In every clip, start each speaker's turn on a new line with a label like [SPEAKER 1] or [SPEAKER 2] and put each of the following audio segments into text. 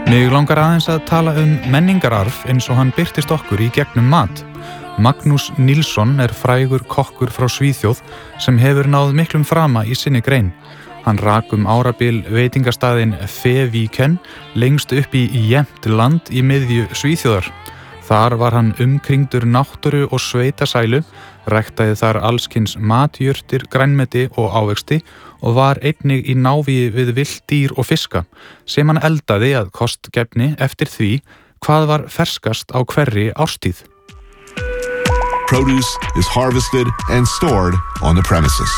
[SPEAKER 1] Mig langar aðeins að tala menningararf eins og hann birtist okkur í gegnum mat. Magnús Nilsson frægur kokkur frá Svíþjóð sem hefur náð miklum frama í sinni grein. Hann rak árabil veitingastaðinn Feviken lengst upp í Jämtland í miðju Svíþjóðar. Þar var hann umkringdur náttúru og sveitasælu, ræktaði þar allskyns matjurtir, grænmeti og ávexti og var einnig í návígi við villt dýr og fiska, sem hann eldaði að kostgefni eftir því hvað var ferskast á hverri árstíð.
[SPEAKER 2] Produce is harvested and stored on the premises.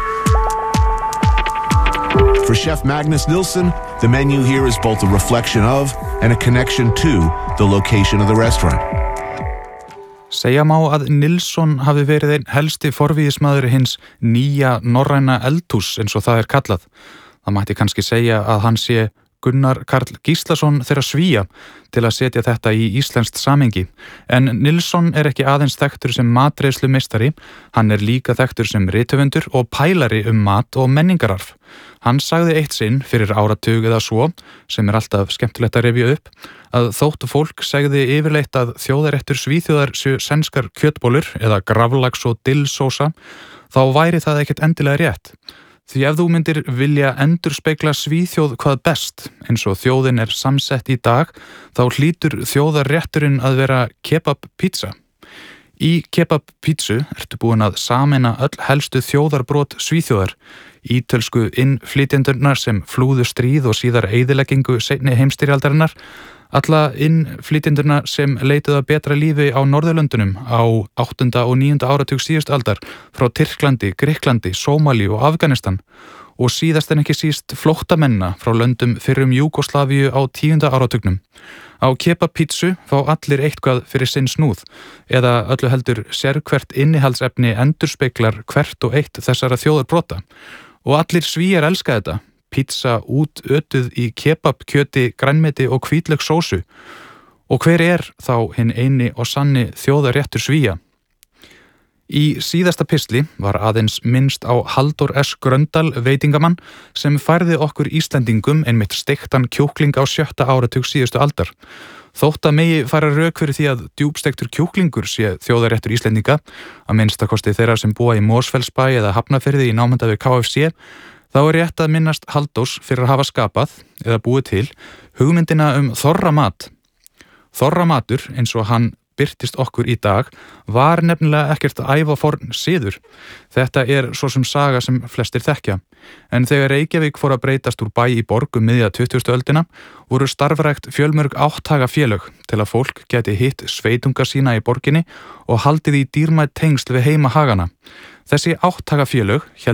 [SPEAKER 2] For Chef Magnus Nilsson, the menu here is both a reflection of and a connection to the location of the restaurant.
[SPEAKER 1] Segja má að Nilsson hafi verið einn helsti forvígismaður hins nýja norræna eldhúss eins og það kallað. Það mætti kannski segja að hann sé Gunnar Karl Gíslason þeirra Svía til að setja þetta í íslenskt samhengi. En Nilsson ekki aðeins þekktur sem matreiðslumeistari, hann líka þekktur sem rithöfundur og pælari mat og menningararf. Hann sagði eitt sinn fyrir áratug eða svo, sem alltaf skemmtilegt að rifja upp, að þótt fólk segði yfirleitt að þjóðaréttur Svíþjóðar séu sænskar kjötbólur eða graflax og dillsósa, þá væri það ekkert endilega rétt. Því ef þú myndir vilja endurspegla Svíþjóð hvað best, eins og þjóðin samsett í dag, þá hlýtur þjóðarrétturinn að vera kebab pizza. Í kebab pizzu ertu búin að sameina öll helstu þjóðarbrot Svíþjóðar, ítölsku innflytjendurnar sem flúðu stríð og síðar eyðileggingu seinni heimsstyrjaldarinnar, alla innflytjendurna sem leituðu að betra lífi á Norðurlöndunum á 8. og 9. áratug síðustu aldar frá Tyrklandi, Grikklandi, Sómalíu og Afganistan og síðast en ekki síst flóttamennina frá löndum fyrrum Júgóslavíu á 10. áratugnum. Á kebabpítsu fá allir eitthvað fyrir sinn snúð eða öllu heldur sérhvert innihaldsefni endurspeglar hvert og eitt þessara þjóðarbrota og allir Svíar elska þetta. Pizza útötuð í kebabkjöti, grænmeti og hvítlauksósu. Og hver þá hinn eini og sanni þjóðarréttur Svía? Í síðasta pistli var aðeins minnst á Halldór S. Gröndal veitingamann sem færði okkur Íslendingum einmitt steiktan kjúkling á 7. áratug síðustu aldar. Þótt að megi fara rök fyrir því að djúpsteiktur kjúklingur sé þjóðarréttur Íslendinga, að minnstakosti þeirra sem búa í Mosfellsbæ eða Hafnarfirði í námunda við KFC, þá rétt að minnast Halldórs fyrir að hafa skapað, eða búið til, hugmyndina þorramat. Þorramatur, eins og hann birtist okkur í dag, var nefnilega ekkert ævaforn siður. Þetta svo sem saga sem flestir þekkja. En þegar Reykjavík fór að breytast úr bæ í borg miðja 20. öldina, voru starfrækt fjölmörg átthagafélög til að fólk geti hitt sveitunga sína í borginni og haldið í dýrmæt tengsl við heimahagana. Þessi átthagafélög héldu